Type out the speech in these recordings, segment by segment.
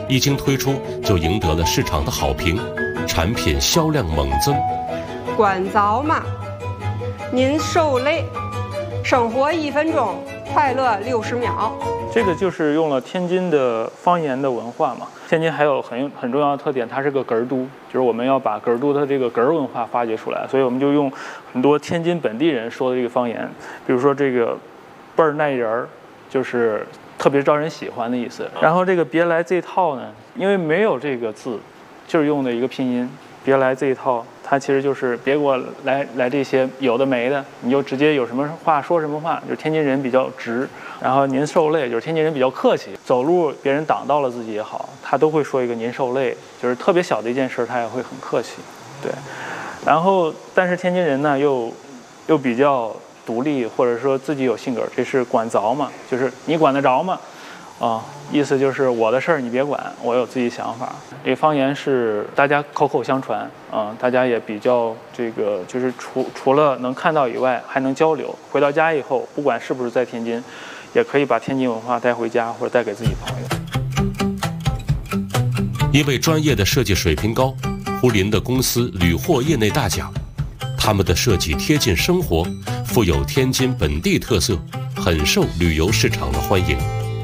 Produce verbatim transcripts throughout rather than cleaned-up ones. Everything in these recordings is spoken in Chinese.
一经推出就赢得了市场的好评，产品销量猛增。 管早嘛，您受累，生活一分钟，快乐六十秒。 这个就是用了天津的方言的文化嘛。天津还有很很重要的特点，它是个哏儿都，就是我们要把哏儿都的这个哏儿文化发掘出来，所以我们就用很多天津本地人说的这个方言，比如说这个倍儿耐人儿，就是特别招人喜欢的意思。然后这个别来这套呢，因为没有这个字，就是用的一个拼音，别来这一套。它其实就是别给我来来这些有的没的，你就直接有什么话说什么话。就是天津人比较直，然后您受累，就是天津人比较客气。走路别人挡到了自己也好，他都会说一个您受累，就是特别小的一件事，他也会很客气。对，然后但是天津人呢又又比较独立，或者说自己有性格，这是管着嘛，就是你管得着吗？啊，意思就是我的事儿你别管，我有自己想法。这个方言是大家口口相传啊，大家也比较这个，就是除除了能看到以外，还能交流。回到家以后，不管是不是在天津，也可以把天津文化带回家，或者带给自己朋友。 因为专业的设计水平高，胡林的公司屡获业内大奖。他们的设计贴近生活，富有天津本地特色，很受旅游市场的欢迎。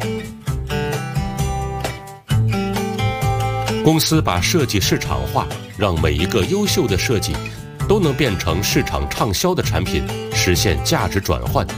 公司把设计市场化，让每一个优秀的设计都能变成市场畅销的产品，实现价值转换。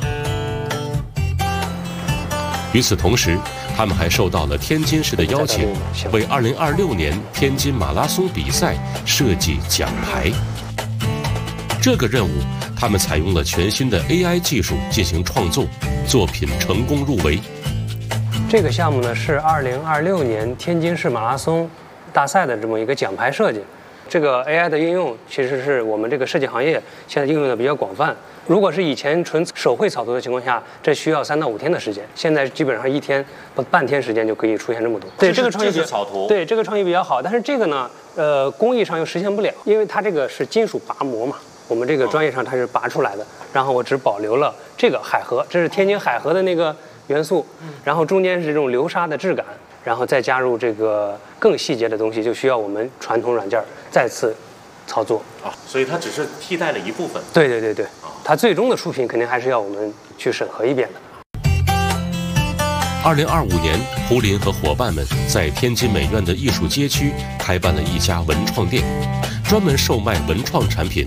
与此同时，他们还受到了天津市的邀请，为二零二六年天津马拉松比赛设计奖牌。这个任务，他们采用了全新的 A I 技术进行创作，作品成功入围。 这个项目呢是二零二六年天津市马拉松大赛的这么一个奖牌设计。这个 A I 的应用其实是我们这个设计行业现在应用的比较广泛。如果是以前纯手绘草图的情况下，这需要三到五天的时间，现在基本上一天不半天时间就可以出现这么多。对，这个创意是草图。 对，这个创意比较好，但是这个呢，呃，工艺上又实现不了，因为它这个是金属拔模嘛。我们这个专业上它是拔出来的，然后我只保留了这个海河，这是天津海河的那个元素，然后中间是这种流沙的质感，然后再加入这个更细节的东西，就需要我们传统软件再次操作啊。所以它只是替代了一部分。 对对对对，它最终的出品肯定还是要我们去审核一遍的。 二零二五年，胡林和伙伴们在天津美院的艺术街区开办了一家文创店，专门售卖文创产品。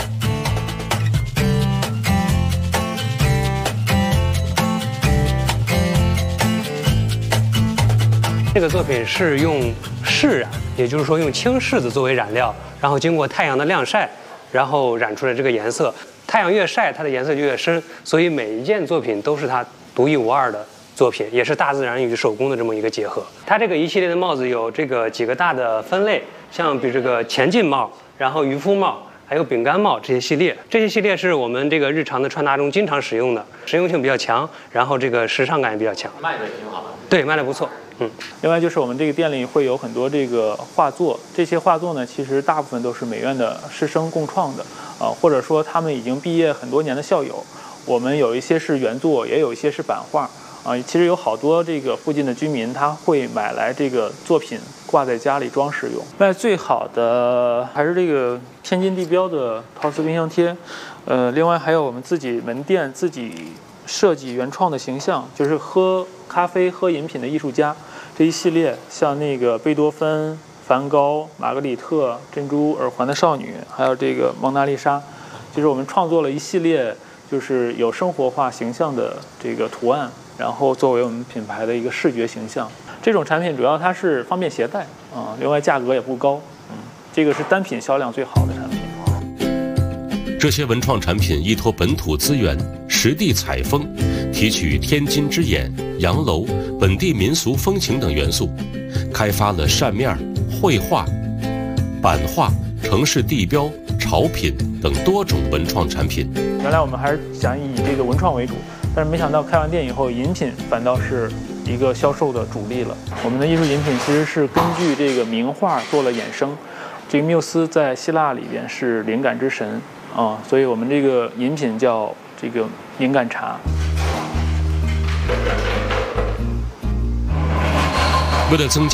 这个作品是用柿染，也就是说用青柿子作为染料，然后经过太阳的晾晒，然后染出来这个颜色。太阳越晒，它的颜色就越深，所以每一件作品都是它独一无二的作品，也是大自然与手工的这么一个结合。它这个一系列的帽子有这个几个大的分类，像比这个前进帽，然后渔夫帽，还有饼干帽这些系列。这些系列是我们这个日常的穿搭中经常使用的，实用性比较强，然后这个时尚感也比较强， 卖的也挺好的。 对，卖的不错。嗯， 另外就是我们这个店里会有很多这个画作，这些画作呢，其实大部分都是美院的师生共创的，啊、呃，或者说他们已经毕业很多年的校友。我们有一些是原作，也有一些是版画，啊、呃，其实有好多这个附近的居民他会买来这个作品挂在家里装饰用。卖最好的还是这个天津地标的陶瓷冰箱贴，呃，另外还有我们自己门店自己设计原创的形象，就是喝咖啡喝饮品的艺术家这一系列，像那个贝多芬、梵高、玛格丽特、珍珠耳环的少女，还有这个蒙娜丽莎，就是我们创作了一系列就是有生活化形象的这个图案，然后作为我们品牌的一个视觉形象。这种产品主要它是方便携带啊、嗯，另外价格也不高，嗯，这个是单品销量最好的产品。 这些文创产品依托本土资源，实地采风，提取天津之眼、洋楼、本地民俗风情等元素，开发了扇面、绘画、版画、城市地标、潮品等多种文创产品。 原来我们还是想以这个文创为主，但是没想到开完店以后，饮品反倒是一个销售的主力了。我们的艺术饮品其实是根据这个名画做了衍生。这个缪斯在希腊里边是灵感之神啊、嗯，所以我们这个饮品叫这个灵感茶。 为了增加